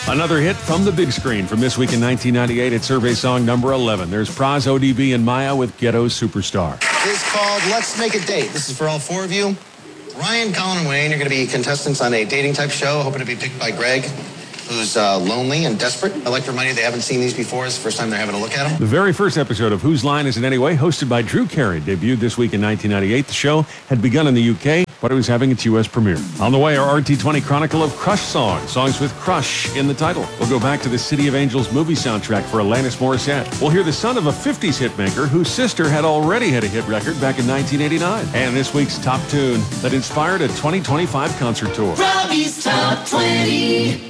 Another hit from the big screen from this week in 1998. It's survey song number 11. There's Praz, ODB, and Maya with Ghetto Superstar. It's called Let's Make a Date. This is for all four of you. Ryan, Colin, and Wayne, you're going to be contestants on a dating type show, hoping to be picked by Greg, who's lonely and desperate. I'd like to remind you they haven't seen these before. It's the first time they're having a look at them. The very first episode of Whose Line Is It Anyway, hosted by Drew Carey, debuted this week in 1998. The show had begun in the UK, but it was having its U.S. premiere. On the way, our RT20 Chronicle of Crush songs with Crush in the title. We'll go back to the City of Angels movie soundtrack for Alanis Morissette. We'll hear the son of a 50s hitmaker whose sister had already had a hit record back in 1989. And this week's top tune that inspired a 2025 concert tour. Robbie's Top 20.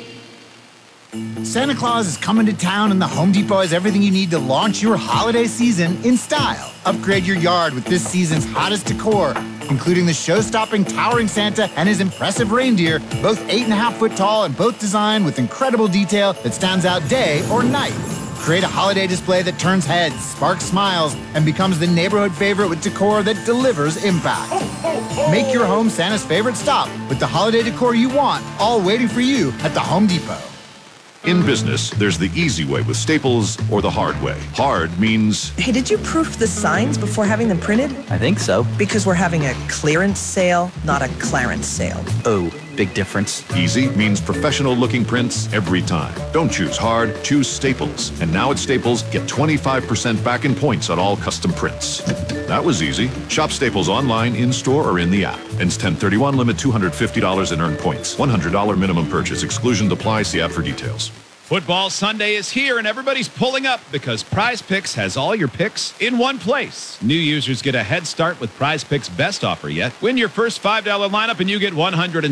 Santa Claus is coming to town, and the Home Depot has everything you need to launch your holiday season in style. Upgrade your yard with this season's hottest decor, including the show-stopping towering Santa and his impressive reindeer, both 8.5-foot tall and both designed with incredible detail that stands out day or night. Create a holiday display that turns heads, sparks smiles, and becomes the neighborhood favorite with decor that delivers impact. Make your home Santa's favorite stop with the holiday decor you want, all waiting for you at the Home Depot. In business, there's the easy way with Staples or the hard way. Hard means... Hey, did you proof the signs before having them printed? I think so. Because we're having a clearance sale, not a clarence sale. Oh, big difference. Easy means professional-looking prints every time. Don't choose hard, choose Staples. And now at Staples, get 25% back in points on all custom prints. That was easy. Shop Staples online, in-store, or in the app. Ends 10/31, limit $250 in earned points. $100 minimum purchase. Exclusion applies. See app for details. Football Sunday is here, and everybody's pulling up because Prize Picks has all your picks in one place. New users get a head start with Prize Picks' best offer yet. Win your first $5 lineup, and you get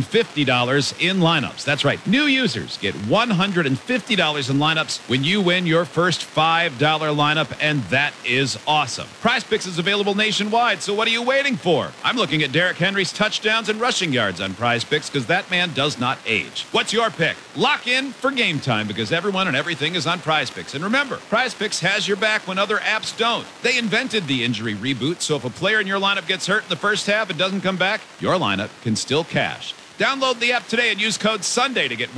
$150 in lineups. That's right. New users get $150 in lineups when you win your first $5 lineup, and that is awesome. Prize Picks is available nationwide, so what are you waiting for? I'm looking at Derrick Henry's touchdowns and rushing yards on Prize Picks because that man does not age. What's your pick? Lock in for game time because everyone and everything is on Prize Picks. And remember, Prize Picks has your back when other apps don't. They invented the injury reboot, so if a player in your lineup gets hurt in the first half and doesn't come back, your lineup can still cash. Download the app today and use code SUNDAY to get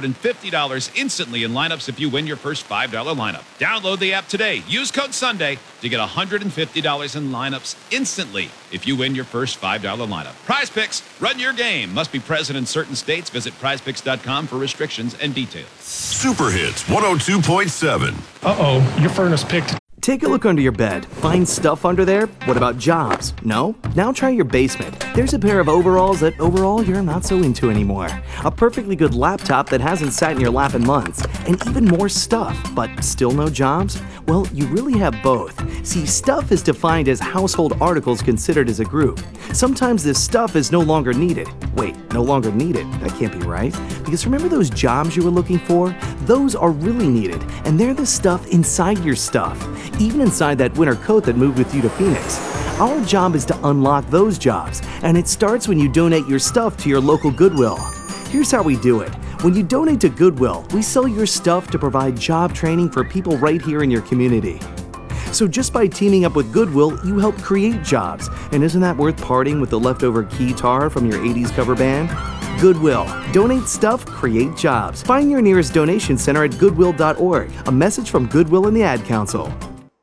$150 instantly in lineups if you win your first $5 lineup. Download the app today. Use code SUNDAY to get $150 in lineups instantly if you win your first $5 lineup. Prize Picks, run your game. Must be present in certain states. Visit prizepicks.com for restrictions and details. Super Hits 102.7. Uh-oh, your furnace picked. Take a look under your bed. Find stuff under there? What about jobs? No? Now try your basement. There's a pair of overalls that overall you're not so into anymore. A perfectly good laptop that hasn't sat in your lap in months. And even more stuff, but still no jobs? Well, you really have both. See, stuff is defined as household articles considered as a group. Sometimes this stuff is no longer needed. Wait, no longer needed? That can't be right. Because remember those jobs you were looking for? Those are really needed, and they're the stuff inside your stuff. Even inside that winter coat that moved with you to Phoenix. Our job is to unlock those jobs, and it starts when you donate your stuff to your local Goodwill. Here's how we do it. When you donate to Goodwill, we sell your stuff to provide job training for people right here in your community. So just by teaming up with Goodwill, you help create jobs. And isn't that worth parting with the leftover keytar from your 80s cover band? Goodwill. Donate stuff, create jobs. Find your nearest donation center at goodwill.org. A message from Goodwill and the Ad Council.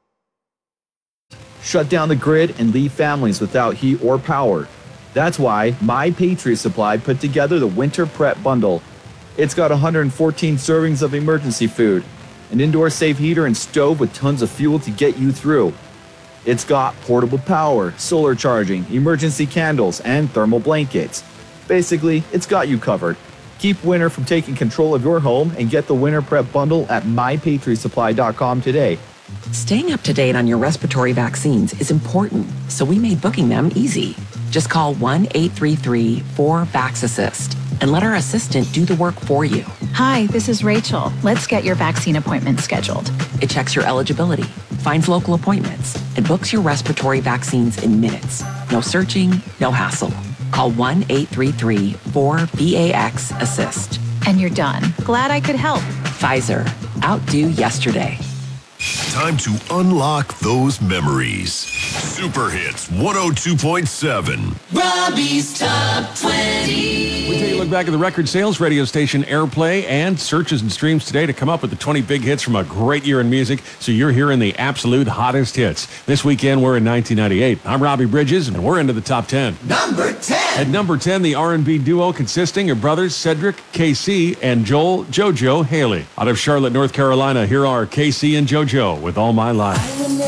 Shut down the grid and leave families without heat or power. That's why My Patriot Supply put together the Winter Prep Bundle. It's got 114 servings of emergency food, an indoor safe heater and stove with tons of fuel to get you through. It's got portable power, solar charging, emergency candles, and thermal blankets. Basically, it's got you covered. Keep winter from taking control of your home and get the Winter Prep Bundle at mypatriotsupply.com today. Staying up to date on your respiratory vaccines is important, so we made booking them easy. Just call 1-833-4VAX-ASSIST and let our assistant do the work for you. Hi, this is Rachel. Let's get your vaccine appointment scheduled. It checks your eligibility, finds local appointments, and books your respiratory vaccines in minutes. No searching, no hassle. Call 1-833-4VAX-ASSIST. And you're done. Glad I could help. Pfizer. Outdo yesterday. time to unlock those memories. Super Hits 102.7. Robbie's Top 20. We take a look back at the record sales, radio station airplay, and searches and streams today to come up with the 20 big hits from a great year in music. So you're hearing the absolute hottest hits. This weekend, we're in 1998. I'm Robbie Bridges, and we're into the top 10. Number 10. At number 10, the R&B duo consisting of brothers Cedric, KC, and Joel JoJo Haley. Out of Charlotte, North Carolina, here are KC and JoJo with All My Life.